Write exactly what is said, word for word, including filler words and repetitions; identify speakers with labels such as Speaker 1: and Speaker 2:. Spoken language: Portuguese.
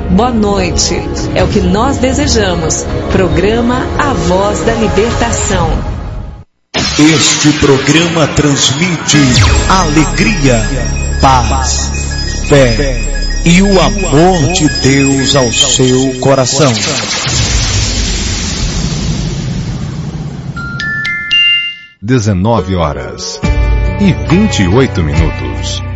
Speaker 1: boa noite. É o que nós desejamos. Programa A Voz da Libertação.
Speaker 2: Este programa transmite alegria, paz, fé e o amor de Deus ao seu coração.
Speaker 3: dezenove horas e vinte e oito minutos.